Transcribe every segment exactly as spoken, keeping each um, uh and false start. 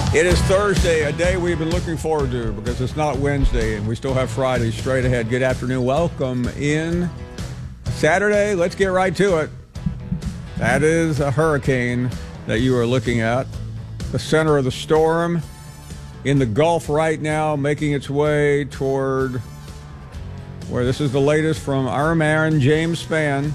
It is Thursday, a day we've been looking forward to because it's not Wednesday and we still have Friday straight ahead. Good afternoon. Welcome in Saturday. Let's get right to it. That is a hurricane that you are looking at. The center of the storm in the Gulf right now, making its way toward where this is the latest from our man, James Spann.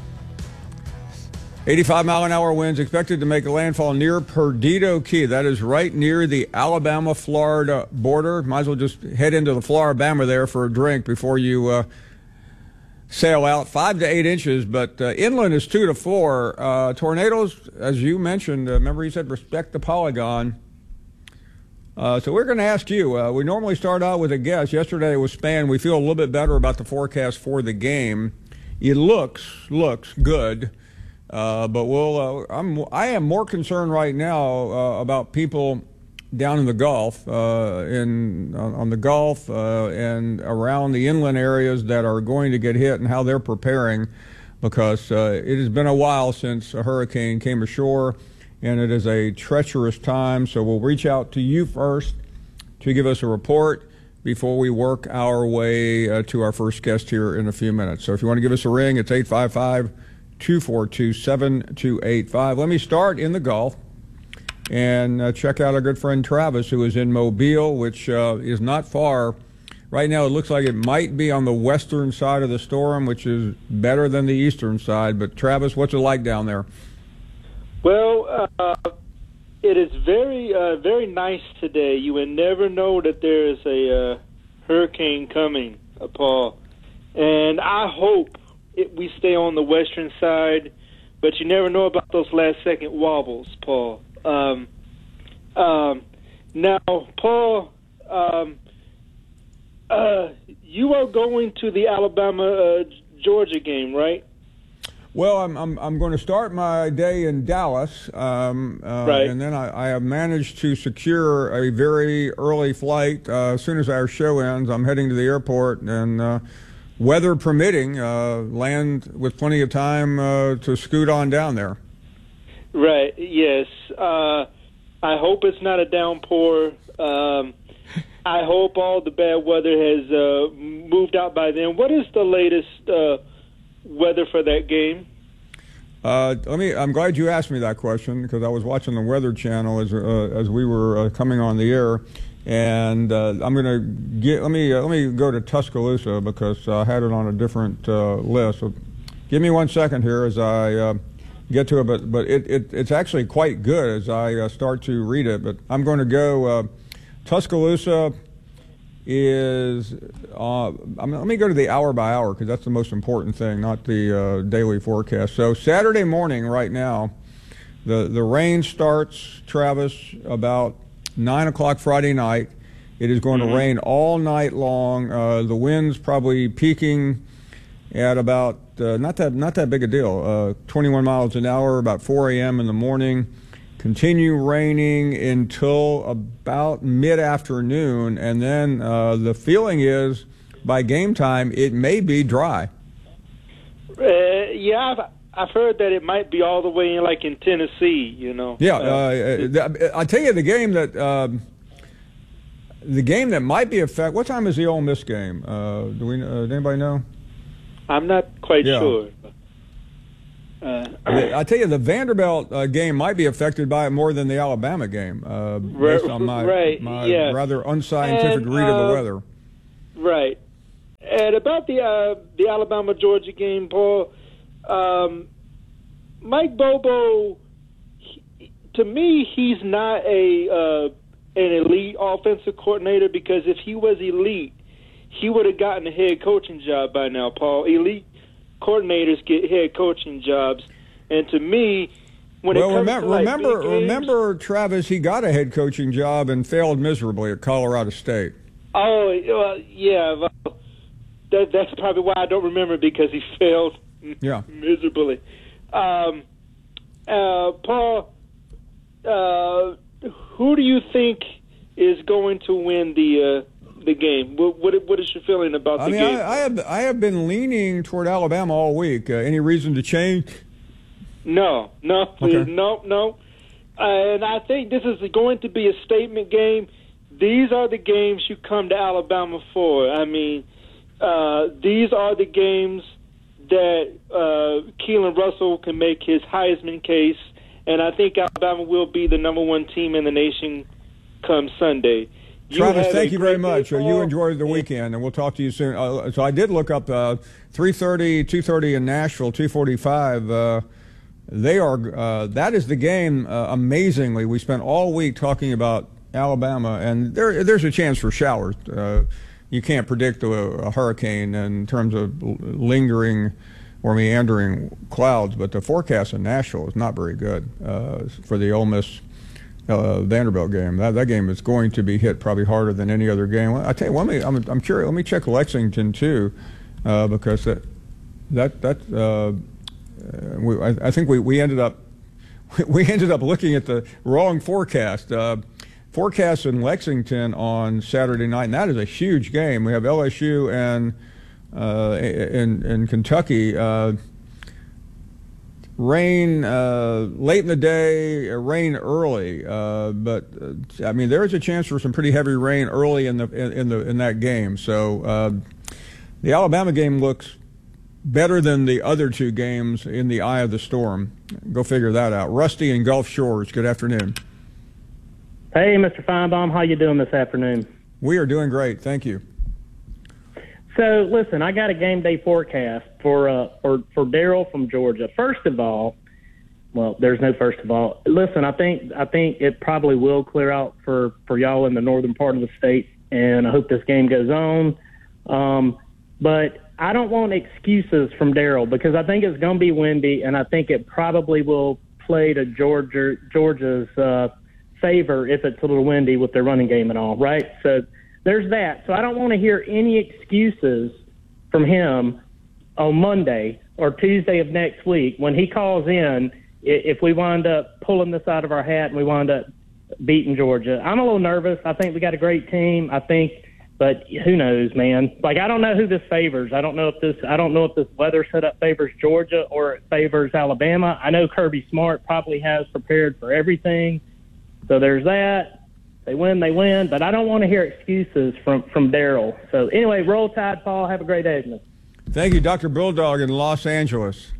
eighty-five mile an hour winds expected to make a landfall near Perdido Key. That is right near the Alabama-Florida border. Might as well just head into the Floribama there for a drink before you uh, sail out. Five to eight inches, but uh, inland is two to four. Uh, tornadoes, as you mentioned, uh, remember you said respect the polygon. Uh, so we're going to ask you. Uh, we normally start out with a guess. Yesterday was Spann. We feel a little bit better about the forecast for the game. It looks looks good. Uh, but we'll. Uh, I'm. I am more concerned right now uh, about people down in the Gulf, uh, in on, on the Gulf uh, and around the inland areas that are going to get hit and how they're preparing, because uh, it has been a while since a hurricane came ashore, and it is a treacherous time. So we'll reach out to you first to give us a report before we work our way uh, to our first guest here in a few minutes. So if you want to give us a ring, it's eight five five, two four two, seven two eight five. Let me start in the Gulf and uh, check out our good friend Travis, who is in Mobile, which uh, is not far. Right now it looks like it might be on the western side of the storm, which is better than the eastern side. But Travis, what's it like down there? Well, uh, it is very, uh, very nice today. You would never know that there is a uh, hurricane coming, uh, Paul. And I hope It, we stay on the western side, but you never know about those last-second wobbles, Paul. Um, um, now, Paul, um, uh, you are going to the Alabama-Georgia uh, game, right? Well, I'm I'm I'm going to start my day in Dallas, um, uh, right. and then I, I have managed to secure a very early flight. Uh, as soon as our show ends, I'm heading to the airport and. Uh, Weather permitting, uh, land with plenty of time uh, to scoot on down there. Right, yes. Uh, I hope it's not a downpour. Um, I hope all the bad weather has uh, moved out by then. What is the latest uh, weather for that game? Uh, let me. I'm glad you asked me that question because I was watching the Weather Channel as uh, as we were uh, coming on the air. And uh, I'm going to get. Let me uh, let me go to Tuscaloosa because I had it on a different uh, list. So give me one second here as I uh, get to it. But but it, it it's actually quite good as I uh, start to read it. But I'm going to go. Uh, Tuscaloosa is. Uh, I mean, let me go to the hour by hour because that's the most important thing, not the uh, daily forecast. So Saturday morning, right now, the the rain starts, Travis, about nine o'clock Friday night. It is going mm-hmm. to rain all night long. Uh, the wind's probably peaking at about uh, not that not that big a deal. Uh, twenty-one miles an hour. About four a m in the morning. Continue raining until about mid-afternoon, and then uh, the feeling is by game time it may be dry. Uh, yeah. I've I've heard that it might be all the way in, like in Tennessee, you know. Yeah, uh, uh, I tell you, the game that um, the game that might be affected. What time is the Ole Miss game? Uh, do we? Uh, does anybody know? I'm not quite yeah. sure. Uh, I tell you, the Vanderbilt uh, game might be affected by it more than the Alabama game, uh, based on my, right, my yeah. rather unscientific and, read uh, of the weather. Right. And about the uh, the Alabama Georgia game, Paul. Um, Mike Bobo, he, to me, he's not a uh, an elite offensive coordinator because if he was elite, he would have gotten a head coaching job by now, Paul. Elite coordinators get head coaching jobs, and to me, when well, it comes remember, to like remember, big games, remember, Travis, he got a head coaching job and failed miserably at Colorado State. Oh, well, yeah, well, that, that's probably why I don't remember because he failed. Yeah, miserably. Um, uh, Paul, uh, who do you think is going to win the uh, the game? What, what what is your feeling about I the mean, game? I, I have I have been leaning toward Alabama all week. Uh, any reason to change? No, no, Okay. no, no. and I think this is going to be a statement game. These are the games you come to Alabama for. I mean, uh, these are the games that uh, Keelan Russell can make his Heisman case, and I think Alabama will be the number one team in the nation come Sunday. You Travis, thank you very much. Baseball. You enjoy the weekend, and we'll talk to you soon. Uh, so I did look up uh, three thirty, two thirty in Nashville, two forty-five. Uh, they are. Uh, that is the game. Uh, amazingly, we spent all week talking about Alabama, and there there's a chance for showers. Uh, you can't predict a, a hurricane in terms of lingering or meandering clouds, but the forecast in Nashville is not very good uh, for the Ole Miss uh, Vanderbilt game. That that game is going to be hit probably harder than any other game. I tell you, let me, I'm I'm curious. Let me check Lexington too, uh, because that that that uh, we, I, I think we we ended up we ended up looking at the wrong forecast. Uh, Forecast in Lexington on Saturday night, and that is a huge game. We have L S U and uh, in in Kentucky. Uh, rain uh, late in the day, rain early, uh, but uh, I mean there is a chance for some pretty heavy rain early in the in, in the in that game. So uh, the Alabama game looks better than the other two games in the eye of the storm. Go figure that out. Rusty in Gulf Shores. Good afternoon. Hey, Mister Feinbaum, how you doing this afternoon? We are doing great, thank you. So, listen, I got a game day forecast for uh, for for Daryl from Georgia. First of all, well, there's no first of all. Listen, I think I think it probably will clear out for, for y'all in the northern part of the state, and I hope this game goes on. Um, but I don't want excuses from Daryl because I think it's going to be windy, and I think it probably will play to Georgia Georgia's uh, favor if it's a little windy with their running game and all, right? So there's that. So I don't want to hear any excuses from him on Monday or Tuesday of next week when he calls in if we wind up pulling this out of our hat and we wind up beating Georgia. I'm a little nervous. I think we got a great team. I think, but who knows, man? Like, I don't know who this favors. I don't know if this I don't know if this weather setup favors Georgia or it favors Alabama. I know Kirby Smart probably has prepared for everything. So there's that. They win, they win. But I don't want to hear excuses from, from Daryl. So anyway, roll tide, Paul. Have a great evening. Thank you, Doctor Bulldog in Los Angeles.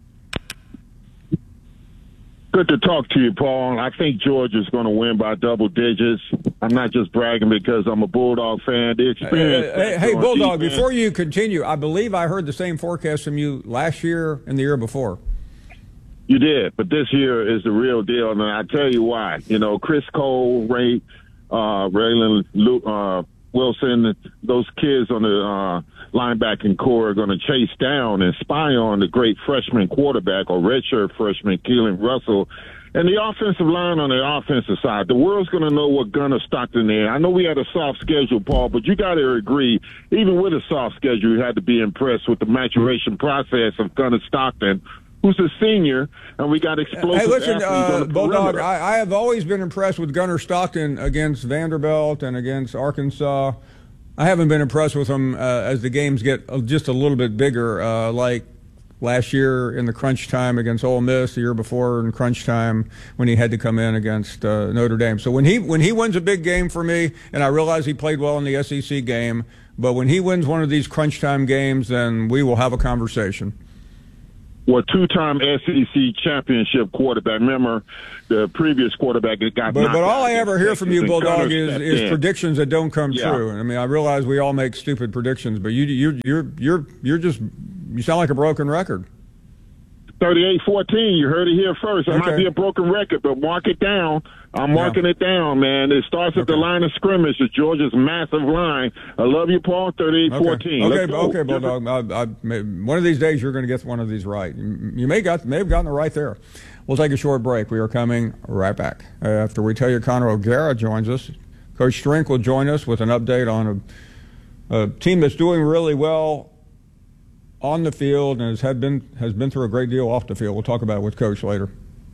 Good to talk to you, Paul. I think Georgia's going to win by double digits. I'm not just bragging because I'm a Bulldog fan. The experience. Hey, hey, hey Bulldog, defense. Before you continue, I believe I heard the same forecast from you last year and the year before. You did, but this year is the real deal, and I tell you why. You know, Chris Cole, Ray, uh, Raylan Luke, uh, Wilson, those kids on the uh, linebacking core are going to chase down and spy on the great freshman quarterback or redshirt freshman Keelan Russell. And the offensive line on the offensive side, the world's going to know what Gunnar Stockton is. I know we had a soft schedule, Paul, but you got to agree, even with a soft schedule, you had to be impressed with the maturation process of Gunnar Stockton, who's a senior, and we got explosive Hey, listen, athletes on uh, the Bulldog, perimeter. I, I have always been impressed with Gunnar Stockton against Vanderbilt and against Arkansas. I haven't been impressed with him uh, as the games get just a little bit bigger, uh, like last year in the crunch time against Ole Miss, the year before in crunch time when he had to come in against uh, Notre Dame. So when he when he wins a big game for me, and I realize he played well in the S E C game, but when he wins one of these crunch time games, then we will have a conversation. Well, two-time S E C championship quarterback. Remember, the previous quarterback that got But, knocked but all out I ever hear from you, and Bulldog, Gunnar is, stepped is in. predictions that don't come Yeah. true. I mean, I realize we all make stupid predictions, but you, you're, you're, you're, you're just, you sound like a broken record. thirty-eight fourteen, you heard it here first. It Okay. might be a broken record, but mark it down. I'm marking Yeah. it down, man. It starts at Okay. the line of scrimmage, the Georgia's massive line. I love you, Paul, thirty-eight fourteen. Okay, Let's okay, go. okay, Bulldog. I, I, may- one of these days you're going to get one of these right. You you may got may have gotten it right there. We'll take a short break. We are coming right back uh, after we tell you Conor O'Gara joins us. Coach Strink will join us with an update on a, a team that's doing really well on the field and has had been has been through a great deal off the field. We'll talk about it with Coach later.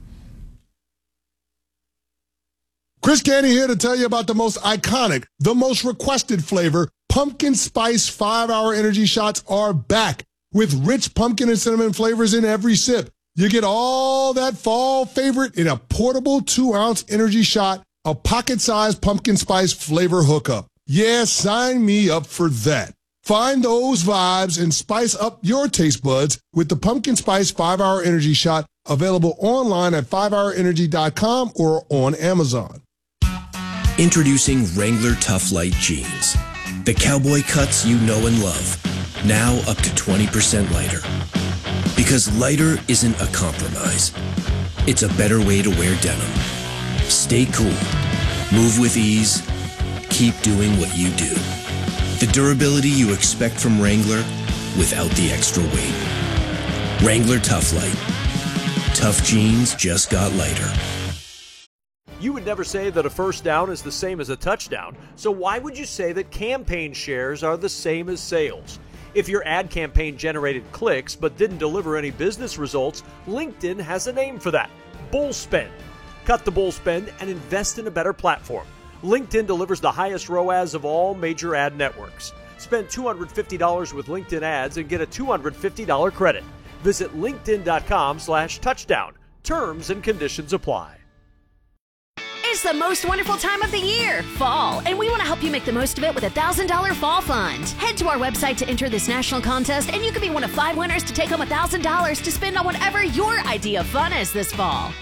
Chris Canty here to tell you about the most iconic, the most requested flavor. Pumpkin Spice five hour energy shots are back with rich pumpkin and cinnamon flavors in every sip. You get all that fall favorite in a portable two-ounce energy shot, a pocket-sized pumpkin spice flavor hookup. Yeah, sign me up for that. Find those vibes and spice up your taste buds with the Pumpkin Spice five hour Energy Shot, available online at five hour energy dot com or on Amazon. Introducing Wrangler Tough Light Jeans. The cowboy cuts you know and love. Now up to twenty percent lighter. Because lighter isn't a compromise. It's a better way to wear denim. Stay cool. Move with ease. Keep doing what you do. The durability you expect from Wrangler without the extra weight. Wrangler Tough Light. Tough jeans just got lighter. You would never say that a first down is the same as a touchdown, so why would you say that campaign shares are the same as sales? If your ad campaign generated clicks but didn't deliver any business results, LinkedIn has a name for that: bull spend. Cut the bull spend and invest in a better platform. LinkedIn delivers the highest R O A S of all major ad networks. Spend two hundred fifty dollars with LinkedIn ads and get a two hundred fifty dollars credit. Visit linkedin.com slash touchdown. Terms and conditions apply. It's the most wonderful time of the year, fall, and we want to help you make the most of it with a one thousand dollars Fall Fund. Head to our website to enter this national contest, and you could be one of five winners to take home one thousand dollars to spend on whatever your idea of fun is this fall.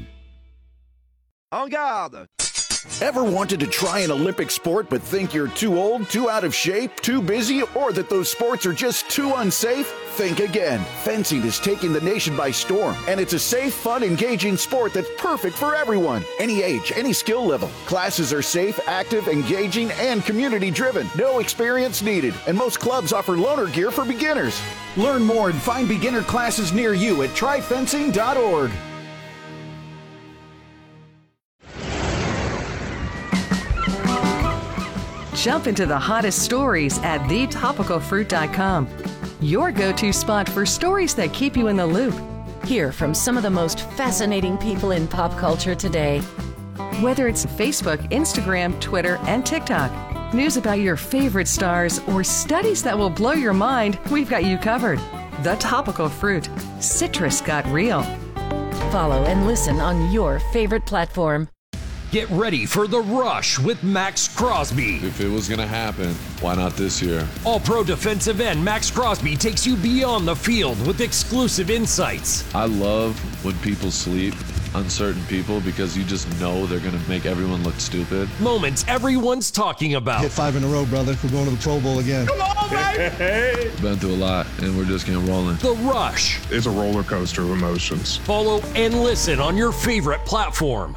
En garde! Ever wanted to try an Olympic sport but think you're too old, too out of shape, too busy, or that those sports are just too unsafe? Think again. Fencing is taking the nation by storm, and it's a safe, fun, engaging sport that's perfect for everyone. Any age, any skill level. Classes are safe, active, engaging, and community-driven. No experience needed, and most clubs offer loaner gear for beginners. Learn more and find beginner classes near you at try fencing dot org. Jump into the hottest stories at the topical fruit dot com. Your go-to spot for stories that keep you in the loop. Hear from some of the most fascinating people in pop culture today. Whether it's Facebook, Instagram, Twitter, and TikTok, news about your favorite stars, or studies that will blow your mind, we've got you covered. The Topical Fruit. Citrus got real. Follow and listen on your favorite platform. Get ready for The Rush with Max Crosby. If it was going to happen, why not this year? All-pro defensive end Max Crosby takes you beyond the field with exclusive insights. I love when people sleep, uncertain people, because you just know they're going to make everyone look stupid. Moments everyone's talking about. Hit five in a row, brother. We're going to the Pro Bowl again. Come on, baby! Been through a lot, and we're just getting rolling. The Rush. It's a roller coaster of emotions. Follow and listen on your favorite platform.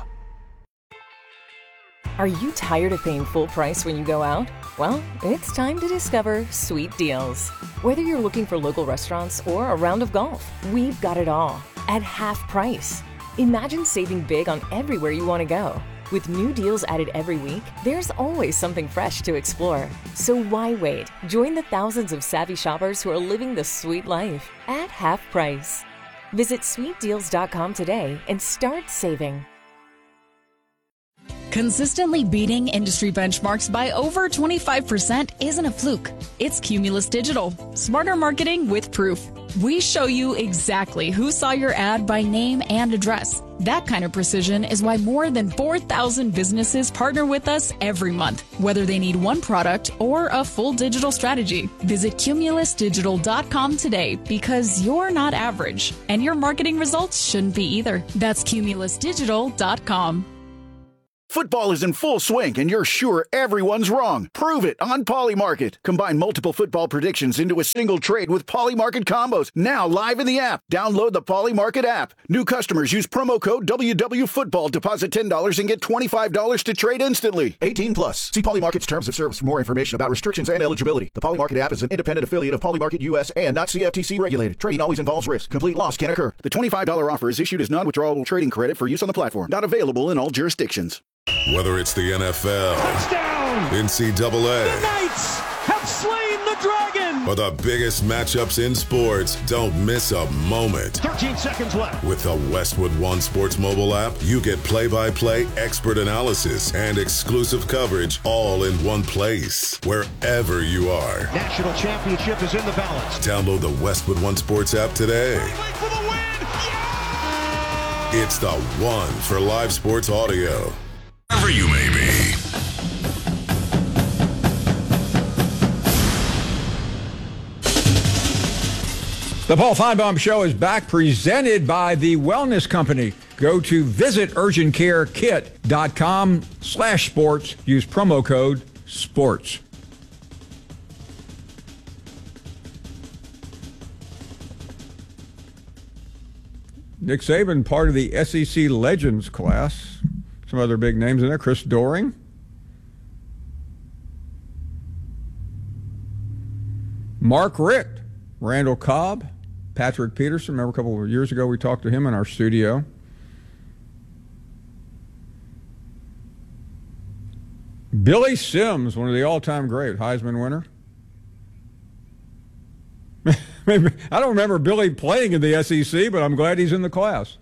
Are you tired of paying full price when you go out? Well, it's time to discover Sweet Deals. Whether you're looking for local restaurants or a round of golf, we've got it all at half price. Imagine saving big on everywhere you want to go. With new deals added every week, there's always something fresh to explore. So why wait? Join the thousands of savvy shoppers who are living the sweet life at half price. Visit sweet deals dot com today and start saving. Consistently beating industry benchmarks by over twenty-five percent isn't a fluke. It's Cumulus Digital. Smarter marketing with proof. We show you exactly who saw your ad by name and address. That kind of precision is why more than four thousand businesses partner with us every month, whether they need one product or a full digital strategy. Visit cumulus digital dot com today, because you're not average, and your marketing results shouldn't be either. That's cumulus digital dot com. Football is in full swing, and you're sure everyone's wrong. Prove it on Polymarket. Combine multiple football predictions into a single trade with Polymarket combos. Now live in the app. Download the Polymarket app. New customers use promo code W W Football. Deposit ten dollars and get twenty-five dollars to trade instantly. eighteen plus. See Polymarket's terms of service for more information about restrictions and eligibility. The Polymarket app is an independent affiliate of Polymarket U S and not C F T C regulated. Trading always involves risk. Complete loss can occur. The twenty-five dollars offer is issued as non-withdrawable trading credit for use on the platform. Not available in all jurisdictions. Whether it's the N F L, touchdown, N C double A, the Knights have slain the dragon, or the biggest matchups in sports, don't miss a moment. thirteen seconds left. With the Westwood One Sports mobile app, you get play-by-play, expert analysis, and exclusive coverage all in one place, wherever you are. National championship is in the balance. Download the Westwood One Sports app today. For the win! Yeah! It's the one for live sports audio. Wherever you may be. The Paul Feinbaum Show is back, presented by the Wellness Company. Go to visit urgent care kit dot com slash sports. Use promo code SPORTS. Nick Saban, part of the S E C Legends class. Some other big names in there. Chris Doering. Mark Richt. Randall Cobb. Patrick Peterson. Remember a couple of years ago we talked to him in our studio. Billy Sims, one of the all-time great Heisman winner. I don't remember Billy playing in the S E C, but I'm glad he's in the class.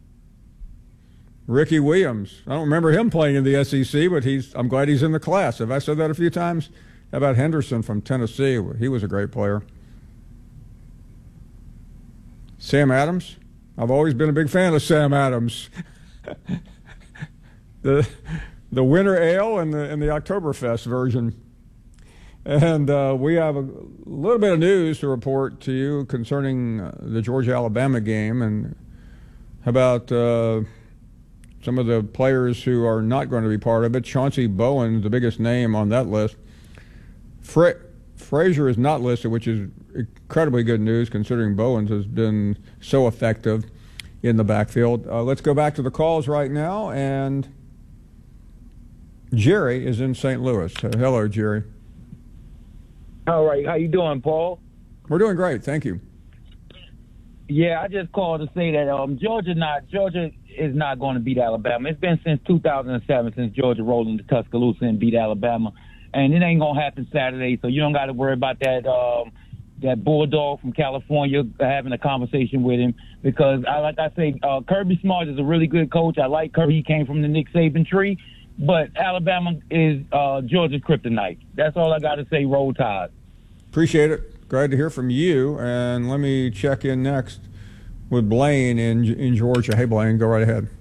Ricky Williams. I don't remember him playing in the S E C, but he's. I'm glad he's in the class. Have I said that a few times? How about Henderson from Tennessee? He was a great player. Sam Adams. I've always been a big fan of Sam Adams. the the winter ale and the and the Oktoberfest version. And uh, we have a little bit of news to report to you concerning uh, the Georgia-Alabama game, and how about uh, some of the players who are not going to be part of it. Chauncey Bowen, the biggest name on that list. Fra- Frazier is not listed, which is incredibly good news considering Bowens has been so effective in the backfield. Uh, let's go back to the calls right now, and Jerry is in Saint Louis. Uh, hello, Jerry. All right. How you doing, Paul? We're doing great. Thank you. Yeah, I just called to say that um, Georgia not Georgia is not going to beat Alabama. It's been since two thousand seven since Georgia rolled into Tuscaloosa and beat Alabama. And it ain't going to happen Saturday, so you don't got to worry about that um, that bulldog from California having a conversation with him. Because, I like I say, uh, Kirby Smart is a really good coach. I like Kirby. He came from the Nick Saban tree. But Alabama is uh, Georgia's kryptonite. That's all I got to say. Roll Tide. Appreciate it. Glad to hear from you. And let me check in next with Blaine in in Georgia. Hey, Blaine, go right ahead.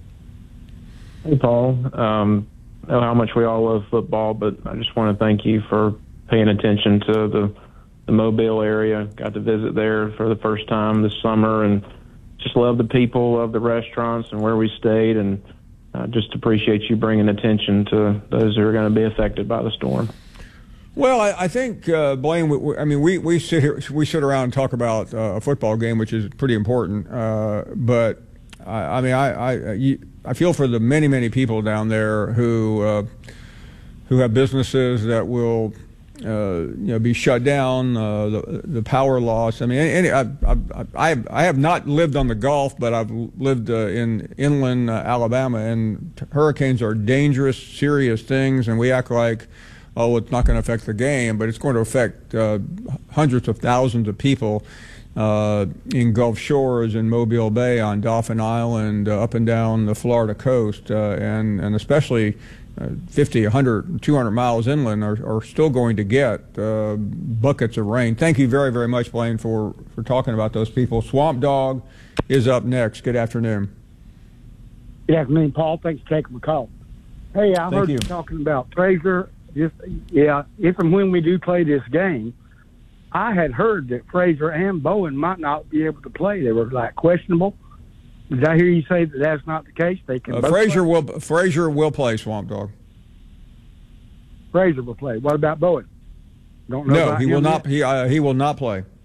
Hey, Paul. Um, I know how much we all love football, but I just want to thank you for paying attention to the, the Mobile area. Got to visit there for the first time this summer, and just love the people, love the restaurants and where we stayed, and uh, just appreciate you bringing attention to those who are going to be affected by the storm. Well, I, I think, uh, Blaine, we, we, I mean, we, we sit here, we sit around and talk about uh, a football game, which is pretty important. Uh, but I, I mean, I, I, you, I feel for the many, many people down there who, uh, who have businesses that will, uh, you know, be shut down. Uh, the, the power loss. I mean, any, I, I, I, I have not lived on the Gulf, but I've lived uh, in inland uh, Alabama, and t- hurricanes are dangerous, serious things, and we act like, oh, it's not going to affect the game, but it's going to affect uh, hundreds of thousands of people uh, in Gulf Shores, in Mobile Bay, on Dauphin Island, uh, up and down the Florida coast, uh, and, and especially uh, fifty, one hundred, two hundred miles inland are, are still going to get uh, buckets of rain. Thank you very, very much, Blaine, for, for talking about those people. Swamp Dog is up next. Good afternoon. Good afternoon, Paul. Thanks for taking my call. Hey, I Thank heard you. you talking about Frazier. Just, yeah, if and when we do play this game, I had heard that Frazier and Bowen might not be able to play. They were like questionable. Did I hear you say that that's not the case? They can. Uh, both Frazier play? will Frazier will play, Swamp Dog. Frazier will play. What about Bowen? Don't know. No, about he will him not. yet? He uh, he will not play.